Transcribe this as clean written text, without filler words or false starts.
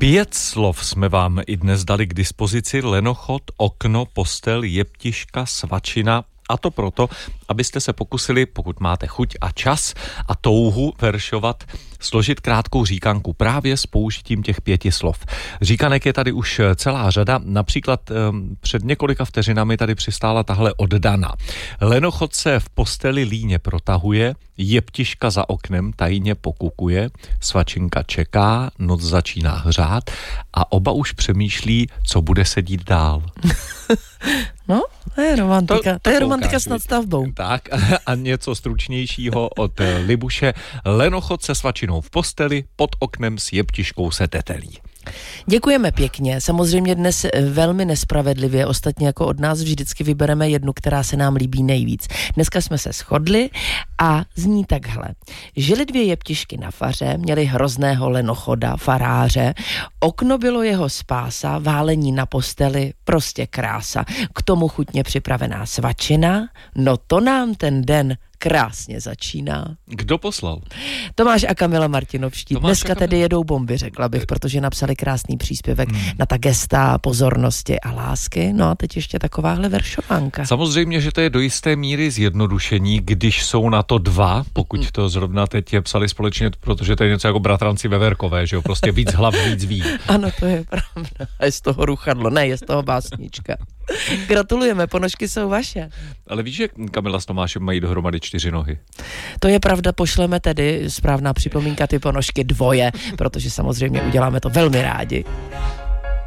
5 slov jsme vám i dnes dali k dispozici: lenochod, okno, postel, jeptiška, svačina. A to proto, abyste se pokusili, pokud máte chuť a čas a touhu veršovat, složit krátkou říkanku právě s použitím těch 5 slov. Říkanek je tady už celá řada, například před několika vteřinami tady přistála tahle od Dana. Lenochod se v posteli líně protahuje, jeptiška za oknem tajně pokukuje, svačinka čeká, noc začíná hřát a oba už přemýšlí, co bude se dít dál. No, to je romantika. To je romantika s nadstavbou. Tak a něco stručnějšího od Libuše. Lenochod se svačinou v posteli, pod oknem s jeptiškou se tetelí. Děkujeme pěkně. Samozřejmě dnes velmi nespravedlivě, ostatně jako od nás vždycky vybereme jednu, která se nám líbí nejvíc. Dneska jsme se shodli a zní takhle. Žili 2 jeptišky na faře, měli hrozného lenochoda, faráře, okno bylo jeho spása, válení na posteli, prostě krása. K tomu chutně připravená svačina, no to nám ten den krásně začíná. Kdo poslal? Tomáš a Kamila Martinovští. Dneska tedy jedou bomby, řekla bych, protože napsali krásný příspěvek na ta gesta pozornosti a lásky. No a teď ještě takováhle veršovánka. Samozřejmě, že to je do jisté míry zjednodušení, když jsou na to 2, pokud to zrovna teď psali společně, protože to je něco jako bratranci Veverkové, že jo, prostě víc hlav, víc ví. Ano, to je pravda. A je z toho ruchadlo, ne, je z toho básnička. Gratulujeme, ponožky jsou vaše. Ale víš, že Kamila s Tomášem mají dohromady 4 nohy? To je pravda, pošleme tedy, správná připomínka, ty ponožky 2, protože samozřejmě uděláme to velmi rádi.